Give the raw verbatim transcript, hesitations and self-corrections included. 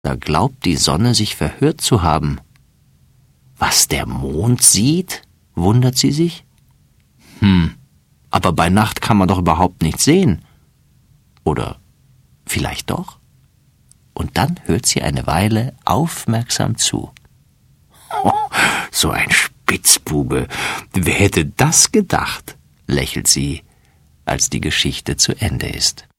Da glaubt die Sonne, sich verhört zu haben. Was der Mond sieht, wundert sie sich. Hm, aber bei Nacht kann man doch überhaupt nichts sehen. Oder vielleicht doch? Und dann hört sie eine Weile aufmerksam zu. Oh, so ein Spitzbube. Wer hätte das gedacht? Lächelt sie, als die Geschichte zu Ende ist.